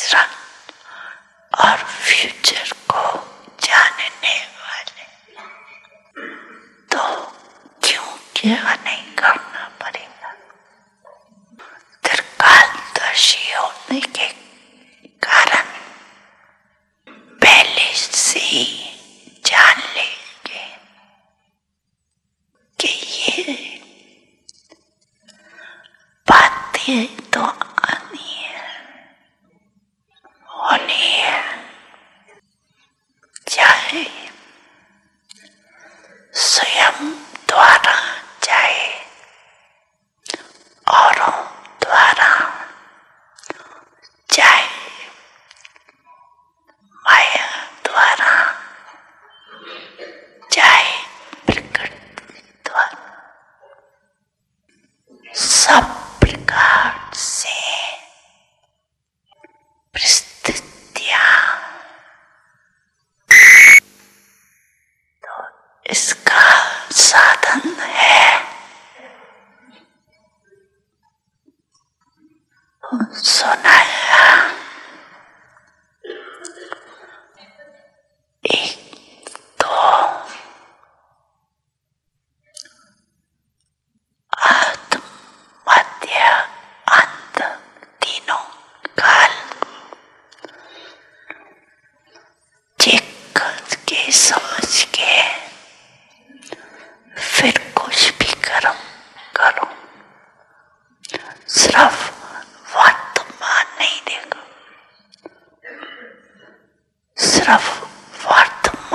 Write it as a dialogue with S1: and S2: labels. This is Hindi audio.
S1: प्रेजेंट और फ्यूचर को जानने वाले, तो क्यों क्या नहीं करना पड़ेगा। त्रिकालदर्शी होने के कारण पहले से ही जान लेंगे कि ये बातें तो आनी है, होनी है, चाहे स्वयं द्वारा चाहे औरों द्वारा, चाहे माया द्वारा, चाहे प्रकृति द्वारा, सब प्रकार से परिस्थितियां, तो इसका साधन है सुनाई